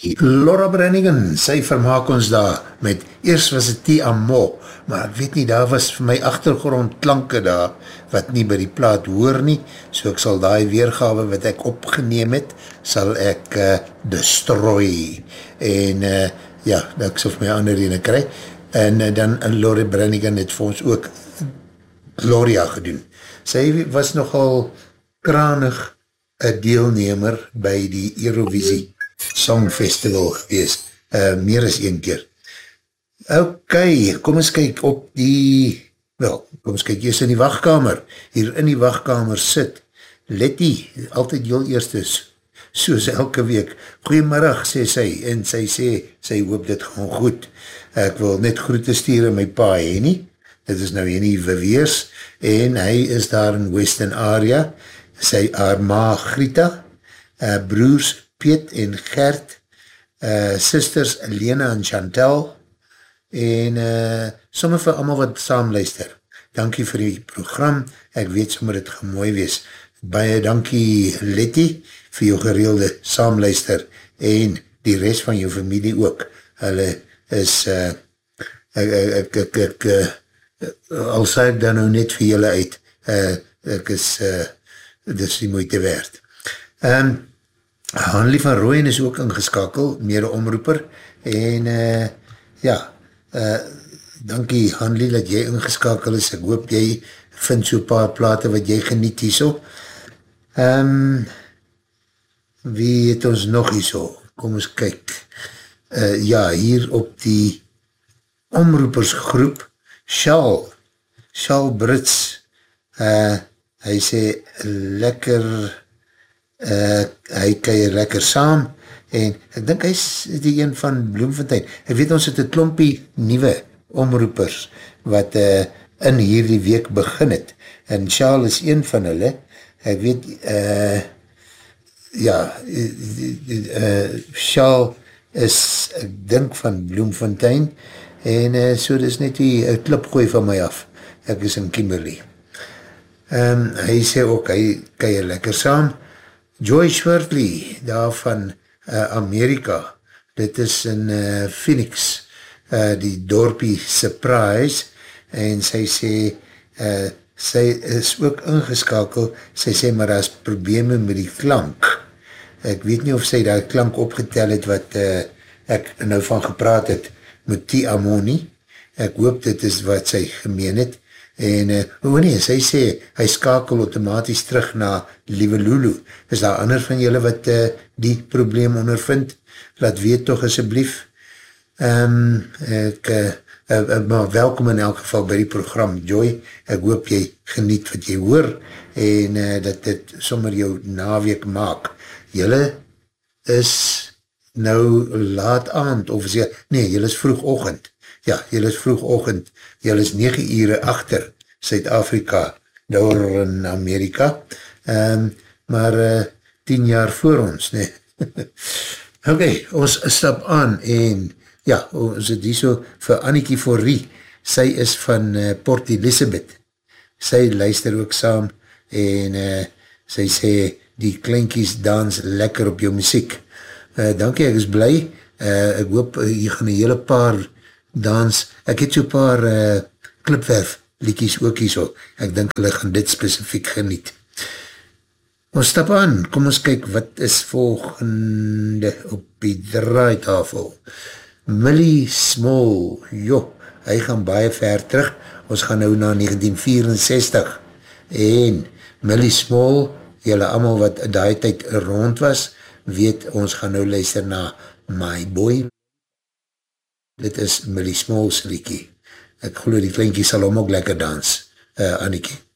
Laura Brannigan, sy vermaak ons daar met, eers was het Ti Amo, maar ek weet nie, daar was vir my agtergrondklanke daar, wat nie by die plaat hoor nie, so ek sal die weergawe wat ek opgeneem het, sal ek destroy, en ja, ek sal vir my ander ene kry, en dan Laura Brannigan het vir ons ook Gloria gedoen. Sy was nogal kranig een deelnemer by die Eurovisie Song Festival gewees, meer as een keer. Ok, kom ons kyk op die, kom ons kyk eers in die wachtkamer. Hier in die wachtkamer sit Letty, altyd heel eerstes, soos elke week. Goeiemiddag, sê sy, en sy sê, sy hoop dit gaan goed. Ek wil net groete stuur aan my pa Henny, dit is nou Henny Verweers, en hy is daar in Western Area, sy haar ma Grita, broers Piet en Gert, sisters Lena en Chantal, en sommer vir allemaal wat saamluister. Dankie vir die program, ek weet sommer het gaan mooi wees. Baie dankie Letty, vir jou gereelde saamluister, en die rest van jou familie ook. Hulle is, al sê ek dan nou net vir julle uit, ek is, dit is die moeite werd. Hanlie van Rooyen is ook ingeskakel, mede omroeper, en dankie Hanlie dat jy ingeskakel is, ek hoop jy vind so paar plate wat jy geniet hierso. Wie het ons nog hierso? Kom ons kyk. Hier op die omroepersgroep, Shaal Brits, hy sê lekker, hy kuier lekker saam, en ek dink hy is die een van Bloemfontein. Ek weet ons het een klompie nieuwe omroepers, wat in hierdie week begin het, en Shaal is een van hulle. Ek weet, Shaal is, ek dink van Bloemfontein, en so dis net die klipgooi van my af. Ek is in Kimberley. Hy sê ook, hy kuier lekker saam. Joy Shirtley, daar van Amerika, dit is in Phoenix, die dorpie Surprise, en sy sê, sy is ook ingeskakel, sy sê, maar daar is probleme met die klank. Ek weet nie of sy daar klank opgetel het, wat ek nou van gepraat het, met Ti Amo nie. Ek hoop dit is wat sy gemeen het, en, sy sê, hy skakel automatisch terug na Liewe Lulu. Is daar ander van julle wat die probleem ondervind? Laat weet toch asjeblief. Maar welkom in elk geval by die program, Joy. Ek hoop jy geniet wat jy hoor, en dat dit sommer jou naweek maak. Julle is nou laat aand, of sê, nee, julle is vroegochtend. Ja, julle is vroegochtend, julle is 9 ure achter Suid-Afrika, daar in Amerika, maar 10 jaar voor ons, nee. Ok, ons stap aan, en ja, ons het hier so vir Annikie Forrie, sy is van Port Elizabeth, sy luister ook saam, en sy sê, die kleinkies dans lekker op jou muziek. Dankie, ek is bly, ek hoop, hier gaan een hele paar dans, ek het so paar klipwerf liedjies ook hier so, ek dink hulle gaan dit specifiek geniet. Ons stap aan, kom ons kyk wat is volgende op die draaitafel. Millie Small, hy gaan baie ver terug, ons gaan nou na 1964, en Millie Small, julle allemaal wat daai tyd rond was, weet ons gaan nou luister na My Boy. Dit is Millie Small's liedjie. Ek glo die kleintjie sal hom ook lekker dans, Annikie.